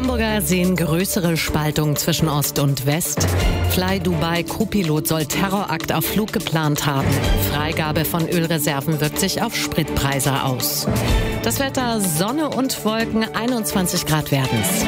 Hamburger sehen größere Spaltung zwischen Ost und West. Fly Dubai Co-Pilot soll Terrorakt auf Flug geplant haben. Freigabe von Ölreserven wirkt sich auf Spritpreise aus. Das Wetter: Sonne und Wolken, 21 Grad werden's.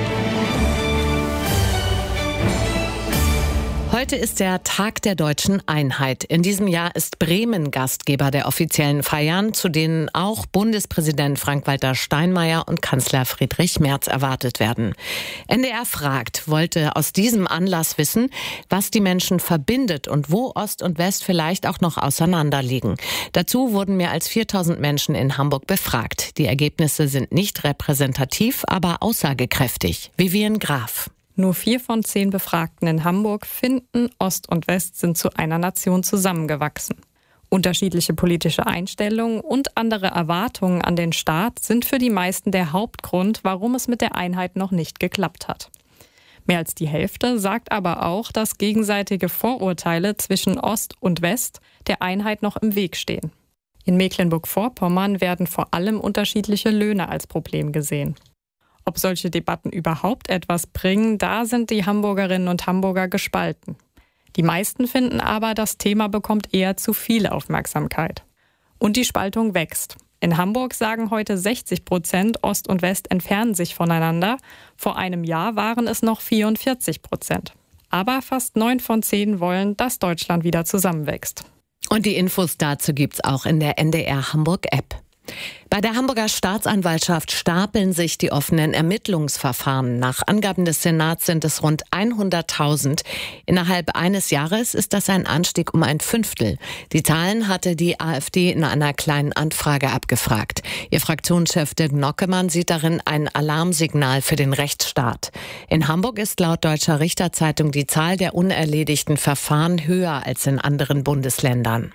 Heute ist der Tag der deutschen Einheit. In diesem Jahr ist Bremen Gastgeber der offiziellen Feiern, zu denen auch Bundespräsident Frank-Walter Steinmeier und Kanzler Friedrich Merz erwartet werden. NDR fragt wollte aus diesem Anlass wissen, was die Menschen verbindet und wo Ost und West vielleicht auch noch auseinanderliegen. Dazu wurden mehr als 4000 Menschen in Hamburg befragt. Die Ergebnisse sind nicht repräsentativ, aber aussagekräftig. Vivian Graf. Nur 4 von 10 Befragten in Hamburg finden, Ost und West sind zu einer Nation zusammengewachsen. Unterschiedliche politische Einstellungen und andere Erwartungen an den Staat sind für die meisten der Hauptgrund, warum es mit der Einheit noch nicht geklappt hat. Mehr als die Hälfte sagt aber auch, dass gegenseitige Vorurteile zwischen Ost und West der Einheit noch im Weg stehen. In Mecklenburg-Vorpommern werden vor allem unterschiedliche Löhne als Problem gesehen. Ob solche Debatten überhaupt etwas bringen, da sind die Hamburgerinnen und Hamburger gespalten. Die meisten finden aber, das Thema bekommt eher zu viel Aufmerksamkeit. Und die Spaltung wächst. In Hamburg sagen heute 60%, Ost und West entfernen sich voneinander. Vor einem Jahr waren es noch 44%. Aber fast 9 von 10 wollen, dass Deutschland wieder zusammenwächst. Und die Infos dazu gibt's auch in der NDR Hamburg-App. Bei der Hamburger Staatsanwaltschaft stapeln sich die offenen Ermittlungsverfahren. Nach Angaben des Senats sind es rund 100.000. Innerhalb eines Jahres ist das ein Anstieg um 1/5. Die Zahlen hatte die AfD in einer kleinen Anfrage abgefragt. Ihr Fraktionschef Dirk Nockemann sieht darin ein Alarmsignal für den Rechtsstaat. In Hamburg ist laut Deutscher Richterzeitung die Zahl der unerledigten Verfahren höher als in anderen Bundesländern.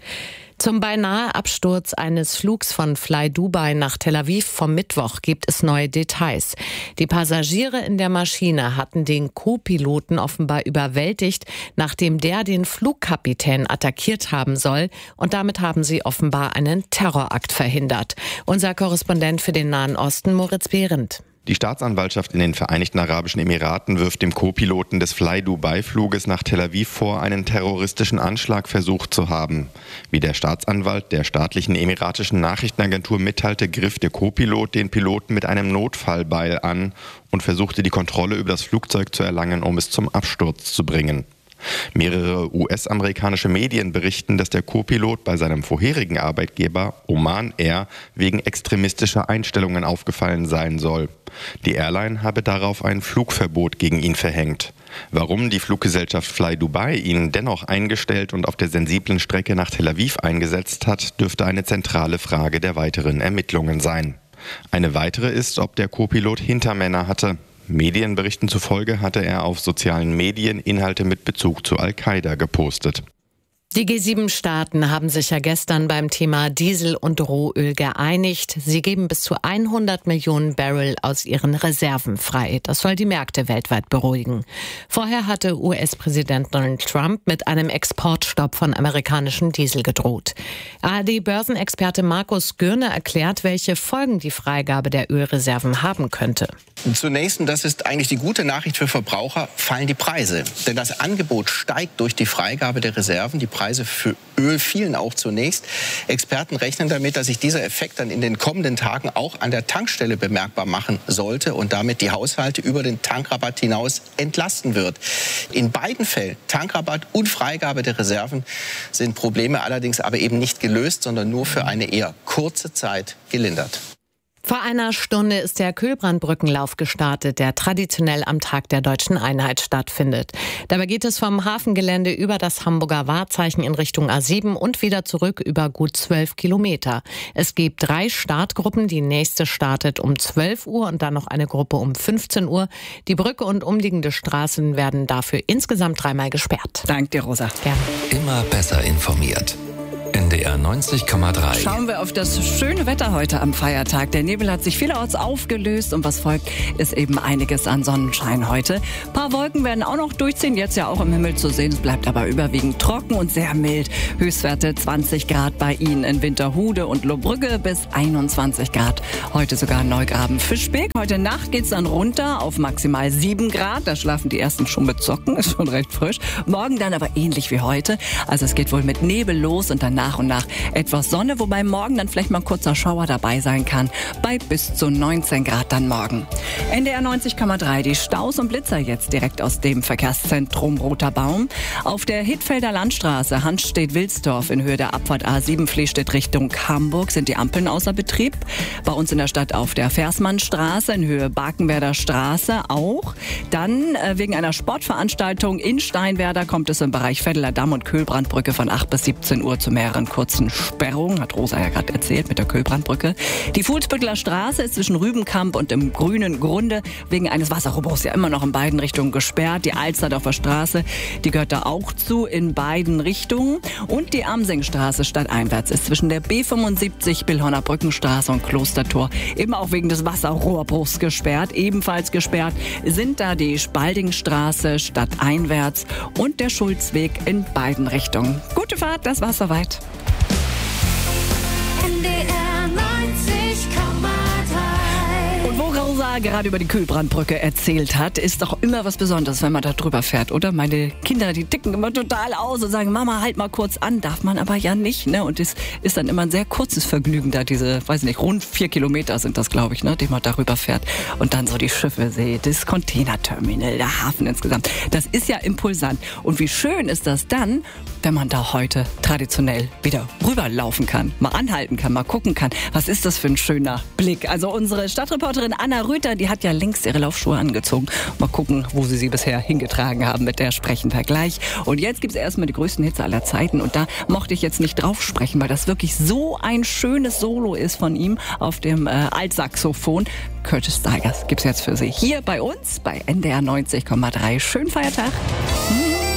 Zum beinahe Absturz eines Flugs von Fly Dubai nach Tel Aviv vom Mittwoch gibt es neue Details. Die Passagiere in der Maschine hatten den Co-Piloten offenbar überwältigt, nachdem der den Flugkapitän attackiert haben soll. Und damit haben sie offenbar einen Terrorakt verhindert. Unser Korrespondent für den Nahen Osten, Moritz Behrendt. Die Staatsanwaltschaft in den Vereinigten Arabischen Emiraten wirft dem Co-Piloten des Fly-Dubai-Fluges nach Tel Aviv vor, einen terroristischen Anschlag versucht zu haben. Wie der Staatsanwalt der staatlichen emiratischen Nachrichtenagentur mitteilte, griff der Co-Pilot den Piloten mit einem Notfallbeil an und versuchte die Kontrolle über das Flugzeug zu erlangen, um es zum Absturz zu bringen. Mehrere US-amerikanische Medien berichten, dass der Co-Pilot bei seinem vorherigen Arbeitgeber Oman Air wegen extremistischer Einstellungen aufgefallen sein soll. Die Airline habe darauf ein Flugverbot gegen ihn verhängt. Warum die Fluggesellschaft Fly Dubai ihn dennoch eingestellt und auf der sensiblen Strecke nach Tel Aviv eingesetzt hat, dürfte eine zentrale Frage der weiteren Ermittlungen sein. Eine weitere ist, ob der Co-Pilot Hintermänner hatte. Medienberichten zufolge hatte er auf sozialen Medien Inhalte mit Bezug zu Al-Qaida gepostet. Die G7-Staaten haben sich ja gestern beim Thema Diesel und Rohöl geeinigt. Sie geben bis zu 100 Millionen Barrel aus ihren Reserven frei. Das soll die Märkte weltweit beruhigen. Vorher hatte US-Präsident Donald Trump mit einem Exportstopp von amerikanischem Diesel gedroht. ARD-Börsenexperte Markus Gürne erklärt, welche Folgen die Freigabe der Ölreserven haben könnte. Zunächst, und das ist eigentlich die gute Nachricht für Verbraucher, fallen die Preise. Denn das Angebot steigt durch die Freigabe der Reserven. Die Preise für Öl fielen auch zunächst. Experten rechnen damit, dass sich dieser Effekt dann in den kommenden Tagen auch an der Tankstelle bemerkbar machen sollte und damit die Haushalte über den Tankrabatt hinaus entlasten wird. In beiden Fällen, Tankrabatt und Freigabe der Reserven, sind Probleme allerdings aber eben nicht gelöst, sondern nur für eine eher kurze Zeit gelindert. Vor einer Stunde ist der Kühlbrandbrückenlauf gestartet, der traditionell am Tag der deutschen Einheit stattfindet. Dabei geht es vom Hafengelände über das Hamburger Wahrzeichen in Richtung A7 und wieder zurück über gut 12 Kilometer. Es gibt 3 Startgruppen. Die nächste startet um 12 Uhr und dann noch eine Gruppe um 15 Uhr. Die Brücke und umliegende Straßen werden dafür insgesamt 3-mal gesperrt. Danke dir, Rosa. Gerne. Immer besser informiert. NDR 90,3. Schauen wir auf das schöne Wetter heute am Feiertag. Der Nebel hat sich vielerorts aufgelöst und was folgt, ist eben einiges an Sonnenschein heute. Ein paar Wolken werden auch noch durchziehen, jetzt ja auch im Himmel zu sehen. Es bleibt aber überwiegend trocken und sehr mild. Höchstwerte 20 Grad bei Ihnen in Winterhude und Lohbrügge bis 21 Grad. Heute sogar Neugraben-Fischbeck. Heute Nacht geht's dann runter auf maximal 7 Grad. Da schlafen die ersten schon mit Socken, ist schon recht frisch. Morgen dann aber ähnlich wie heute. Also es geht wohl mit Nebel los und dann nach und nach etwas Sonne, wobei morgen dann vielleicht mal ein kurzer Schauer dabei sein kann. Bei bis zu 19 Grad dann morgen. NDR 90,3, die Staus und Blitzer jetzt direkt aus dem Verkehrszentrum Roter Baum. Auf der Hittfelder Landstraße, Hanstedt-Wilsdorf in Höhe der Abfahrt A7 Flehstedt Richtung Hamburg sind die Ampeln außer Betrieb. Bei uns in der Stadt auf der Versmannstraße in Höhe Barkenwerder Straße auch. Dann wegen einer Sportveranstaltung in Steinwerder kommt es im Bereich Vetteler Damm und Köhlbrandbrücke von 8 bis 17 Uhr zu mehreren kurzen Sperrungen, hat Rosa ja gerade erzählt mit der Köhlbrandbrücke. Die Fuhlsbüttler Straße ist zwischen Rübenkamp und dem Grünen Grunde wegen eines Wasserrohrbruchs ja immer noch in beiden Richtungen gesperrt. Die Alsterdorfer Straße, die gehört da auch zu in beiden Richtungen. Und die Amsingstraße stadteinwärts ist zwischen der B75 Billhorner Brückenstraße und Klostertor eben auch wegen des Wasserrohrbruchs gesperrt. Ebenfalls gesperrt sind da die Spaldingstraße stadteinwärts und der Schulzweg in beiden Richtungen. Gute Fahrt, das war's soweit. NDR 90,3. Und wo Rosa gerade über die Köhlbrandbrücke erzählt hat, ist doch immer was Besonderes, wenn man da drüber fährt, oder? Meine Kinder, die ticken immer total aus und sagen, Mama, halt mal kurz an. Darf man aber ja nicht, ne? Und es ist dann immer ein sehr kurzes Vergnügen da, diese, weiß nicht, rund 4 Kilometer sind das, glaube ich, ne? Die man darüber fährt und dann so die Schiffe sieht, das Containerterminal, der Hafen insgesamt. Das ist ja impulsant. Und wie schön ist das dann, wenn man da heute traditionell wieder rüberlaufen kann, mal anhalten kann, mal gucken kann. Was ist das für ein schöner Blick? Also unsere Stadtreporterin Anna Rüther, die hat ja längst ihre Laufschuhe angezogen. Mal gucken, wo sie bisher hingetragen haben, mit der sprechen wir gleich. Und jetzt gibt es erstmal die größten Hits aller Zeiten und da mochte ich jetzt nicht drauf sprechen, weil das wirklich so ein schönes Solo ist von ihm auf dem Altsaxophon. Curtis Stigers gibt's jetzt für Sie hier bei uns, bei NDR 90,3. Schönen Feiertag.